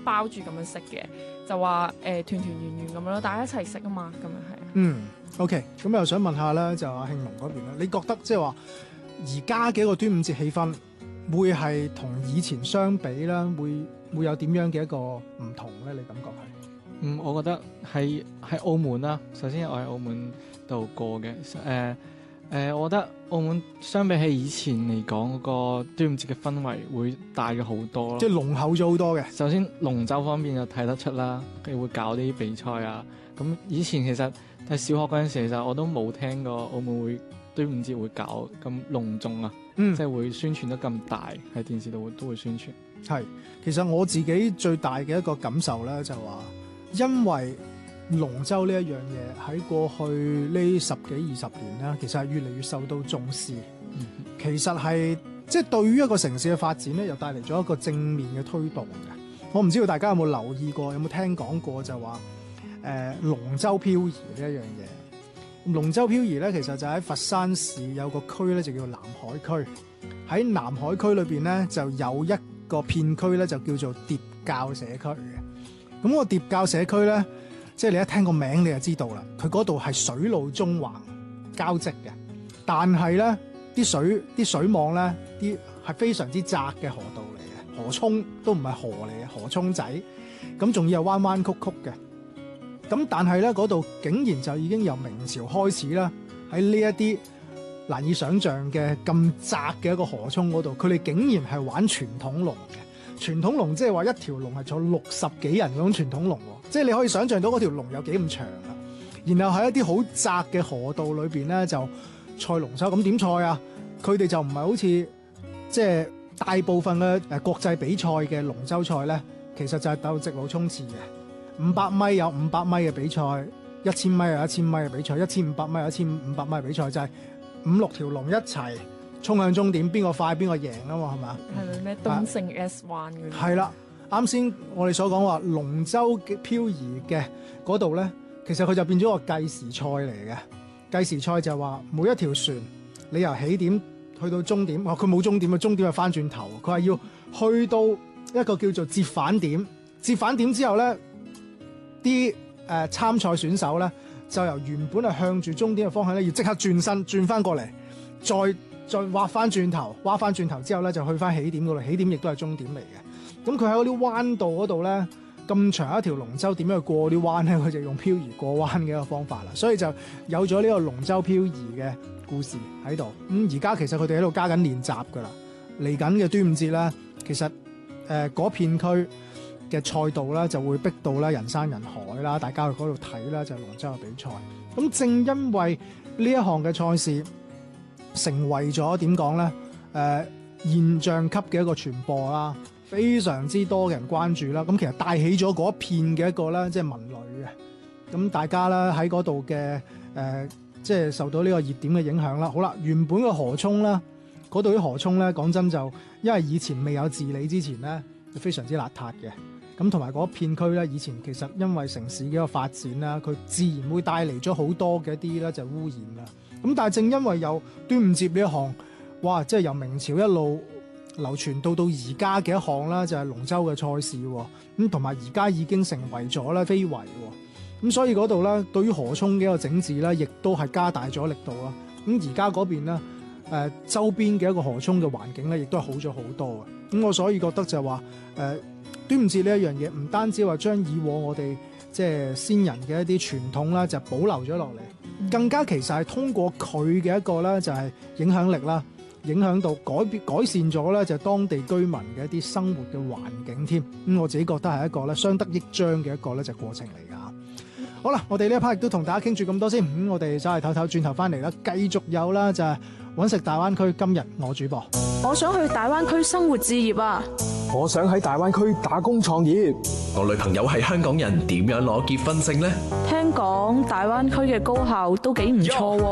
包住咁樣食嘅，就話團團圓圓咁樣咯，大家一齊食啊嘛，咁樣係。 OK， 咁又想問下咧，就阿慶龍嗰邊咧，你覺得即係話而家嘅一個端午節氣氛，會係同以前相比啦，會有點樣嘅一個唔同咧？你感覺係？ 我覺得喺澳門啦，首先我喺澳門度過嘅，我覺得澳門相比起以前嚟講，嗰個端午節嘅氛圍會大咗好多咯， 即係濃厚咗好多嘅。 首先龍舟方面就睇得出啦，佢會搞啲比賽啊。咁以前其實喺小學嗰陣時，其實我都冇聽過澳門會端午節會搞咁隆重啊，即係會宣傳得咁大，喺電視度都會宣傳。 係，其實我自己最大嘅一個感受咧，就話因為龍舟呢一樣嘢喺過去呢10幾20年咧，其實係越嚟越受到重視。其實係即係對於一個城市嘅發展咧，又帶嚟咗一個正面嘅推動嘅。我唔知道大家有冇留意過，有冇聽講過就話龍舟漂移呢一樣嘢。龍舟漂移咧，其實就喺佛山市有個區咧，就叫南海區。喺南海區裏邊咧，就有一個片區咧，就叫做疊滘社區嘅。咁個疊滘社區咧，即係你一聽個名你就知道啦，佢嗰度係水路縱橫交織嘅，但係咧啲水網咧啲係非常之窄嘅河道嚟嘅，河涌都唔係河嚟嘅，河涌仔，咁仲要係彎彎曲曲嘅。咁但係咧嗰度竟然就已經由明朝開始啦，喺呢一啲難以想像嘅咁窄嘅一個河涌嗰度，佢哋竟然係玩傳統龍嘅。傳統龍即係話一條龍係坐60幾人嗰種傳統龍，即係你可以想像到嗰條龍有幾咁長啦。然後喺一啲好窄嘅河道裏邊咧，就賽龍舟。咁點賽啊？佢哋就唔係好似即係大部分嘅國際比賽嘅龍舟賽咧，其實就係鬥直路衝刺嘅。500米有500米嘅比賽，1000米有1000米嘅比賽，1500米有1500米嘅比賽，就係5-6條龍一齊衝向終點，邊個快邊個贏啊嘛，係嘛？ 係咪咩東勝 S1嗰啲？ 係啦，啱先我哋所講話龍舟嘅漂移嘅嗰度咧，其實佢就變咗個計時賽嚟嘅。計時賽就話每一條船你由起點去到終點，佢冇終點嘅，終點係翻轉頭，佢係要去到一個叫做折返點。折返點之後咧，啲參賽選手咧就由原本係向住終點嘅方向咧，要即刻轉身轉翻過嚟，再挖翻轉頭，挖翻轉頭之後咧就去翻起點嗰度，起點亦都係終點嚟嘅。咁佢喺嗰啲彎道嗰度咧，咁長一條龍舟點樣去過啲彎咧？佢就用漂移過彎嘅一個方法啦，所以就有咗呢個龍舟漂移嘅故事喺度。咁而家其實佢哋喺度加緊練習噶啦，嚟緊嘅端午節咧，其實嗰片區嘅賽道咧就會逼到咧人山人海啦，大家去嗰度睇啦，就係龍舟嘅比賽。咁正因為呢一項嘅賽事成為咗點講咧？現象級嘅一個傳播啦，非常之多嘅人關注啦。咁其實帶起咗嗰一片嘅一個咧，即係文旅嘅。咁大家咧喺嗰度嘅即係受到呢個熱點嘅影響啦。好啦，原本嘅河涌啦，嗰度啲河涌咧，講真就因為以前未有治理之前咧，就非常之邋遢嘅。咁同埋嗰片區咧，以前其實因為城市嘅一個發展啦，佢自然會帶嚟咗好多嘅一啲咧就污染啦。咁但係正因為有端午節呢一項，哇！即係由明朝一路流傳到而家嘅一項啦，就係龍舟嘅賽事喎。咁同埋而家已經成為咗咧非遺喎。咁所以嗰度咧，對於河涌嘅一個整治咧，亦都係加大咗力度啦。咁而家嗰邊咧，周邊嘅一個河涌嘅環境咧，亦都係好咗好多嘅。咁我所以覺得就係話，端午節呢一樣嘢，唔單止話將以往我哋即係先人嘅一啲傳統啦，就保留咗落嚟，更加其實係通過佢嘅一個咧，就係影響力啦，影響到改善咗咧，就係當地居民嘅一啲生活嘅環境添。咁我自己覺得係一個咧相得益彰嘅一個咧就過程嚟㗎。好啦，我哋呢一 part 亦都同大家傾住咁多先。我哋走嚟唞唞，轉頭翻嚟啦，繼續有啦，就係揾食大灣區。今日我主播， 我想去大灣區生活置業啊！ 我想喺大灣區打工創業。 我女朋友係香港人，點樣攞結婚證呢？ 聽講大灣區嘅高校都幾唔錯喎。